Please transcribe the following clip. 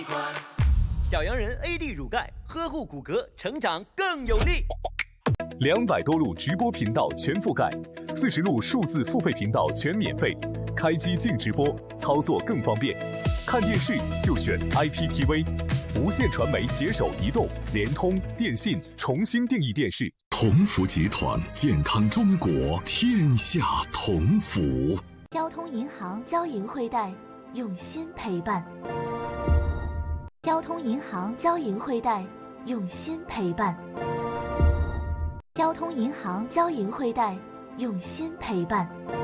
小羊人 AD 乳钙，呵护骨骼，成长更有力。 200多路直播频道全覆盖，40路数字付费频道全免费，开机净直播，操作更方便。看电视就选 IPTV， 无线传媒携手移动、联通、电信重新定义电视。 同福集团，健康中国，天下同福。 交通银行交银汇贷，用心陪伴。交通银行交银汇贷，用心陪伴。交通银行交银汇贷，用心陪伴。